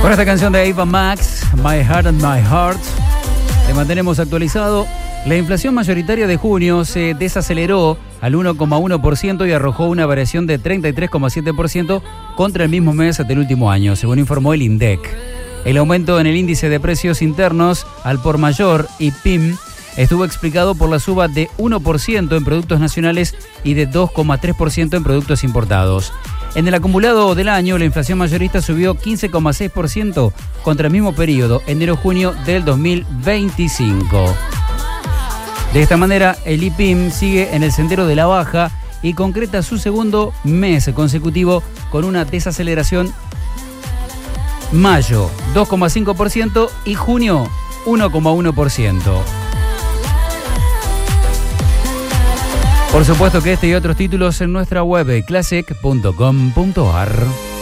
Con esta canción de Ava Max, My Heart and My Heart, te mantenemos actualizado. La inflación mayoritaria de junio se desaceleró al 1,1% y arrojó una variación de 33,7% contra el mismo mes del último año, según informó el INDEC. El aumento en el índice de precios internos al por mayor y PIM estuvo explicado por la suba de 1% en productos nacionales y de 2,3% en productos importados. En el acumulado del año, la inflación mayorista subió 15,6% contra el mismo periodo, enero-junio del 2025. De esta manera, el IPIM sigue en el sendero de la baja y concreta su segundo mes consecutivo con una desaceleración. Mayo, 2,5% y junio, 1,1%. Por supuesto que este y otros títulos en nuestra web classic.com.ar.